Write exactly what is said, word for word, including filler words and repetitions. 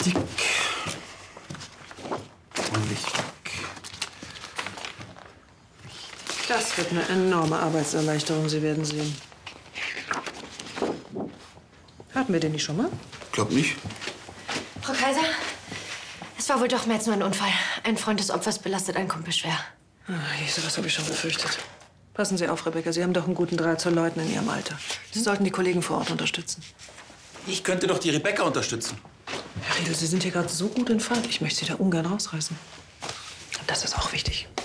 Tick. Ordentlich weg. Das wird eine enorme Arbeitserleichterung, Sie werden sehen. Hatten wir den nicht schon mal? Glaub nicht. Frau Kaiser, es war wohl doch mehr als nur ein Unfall. Ein Freund des Opfers belastet einen Kumpel schwer. Ah, Jesus, das habe ich schon befürchtet. Passen Sie auf, Rebecca. Sie haben doch einen guten Draht zu Leuten in Ihrem Alter. Sie sollten die Kollegen vor Ort unterstützen. Ich könnte doch die Rebecca unterstützen. Herr Riedel, Sie sind hier gerade so gut in Fahrt. Ich möchte Sie da ungern rausreißen. Das ist auch wichtig.